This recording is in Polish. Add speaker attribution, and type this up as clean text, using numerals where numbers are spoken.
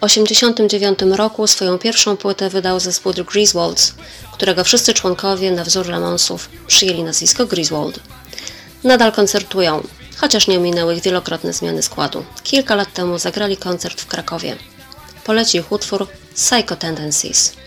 Speaker 1: 1989 roku swoją pierwszą płytę wydał zespół The Griswolds, którego wszyscy członkowie na wzór Ramonsów przyjęli nazwisko Griswold. Nadal koncertują, chociaż nie ominęły ich wielokrotne zmiany składu. Kilka lat temu zagrali koncert w Krakowie. Poleci ich utwór Psycho Tendencies.